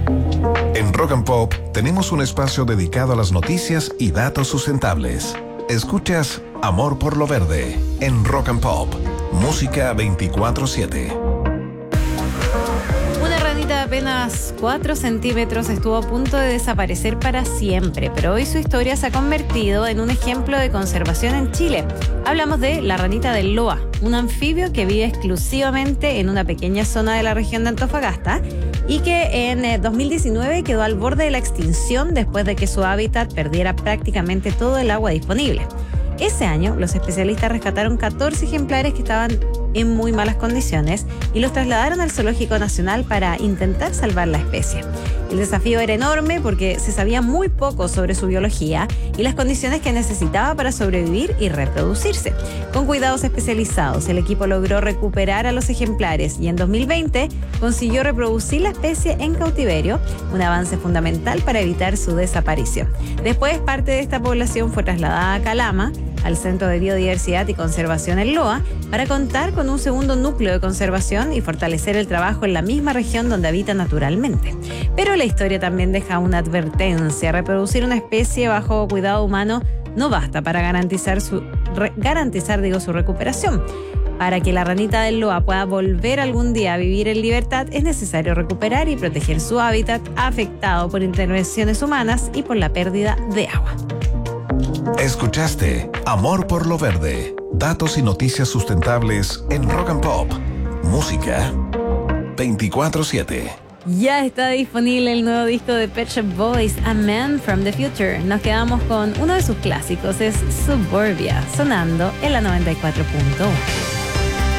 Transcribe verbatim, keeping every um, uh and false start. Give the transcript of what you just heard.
En Rock and Pop tenemos un espacio dedicado a las noticias y datos sustentables. Escuchas Amor por lo Verde en Rock and Pop, música veinticuatro siete. Una ranita de apenas cuatro centímetros estuvo a punto de desaparecer para siempre, pero hoy su historia se ha convertido en un ejemplo de conservación en Chile. Hablamos de la ranita del Loa, un anfibio que vive exclusivamente en una pequeña zona de la región de Antofagasta y que en dos mil diecinueve quedó al borde de la extinción después de que su hábitat perdiera prácticamente todo el agua disponible. Ese año, los especialistas rescataron catorce ejemplares que estaban en muy malas condiciones y los trasladaron al Zoológico Nacional para intentar salvar la especie. El desafío era enorme porque se sabía muy poco sobre su biología y las condiciones que necesitaba para sobrevivir y reproducirse. Con cuidados especializados, el equipo logró recuperar a los ejemplares y en dos mil veinte consiguió reproducir la especie en cautiverio, un avance fundamental para evitar su desaparición. Después, parte de esta población fue trasladada a Calama, al Centro de Biodiversidad y Conservación en Loa, para contar con un segundo núcleo de conservación y fortalecer el trabajo en la misma región donde habita naturalmente. Pero la historia también deja una advertencia: reproducir una especie bajo cuidado humano no basta para garantizar su, re, garantizar digo, su recuperación. Para que la ranita del Loa pueda volver algún día a vivir en libertad, es necesario recuperar y proteger su hábitat afectado por intervenciones humanas y por la pérdida de agua. Escuchaste Amor por lo Verde, datos y noticias sustentables en Rock and Pop, música veinticuatro siete. Ya está disponible el nuevo disco de Pet Shop Boys, A Man from the Future. Nos quedamos con uno de sus clásicos, es Suburbia, sonando en la noventa y cuatro punto uno.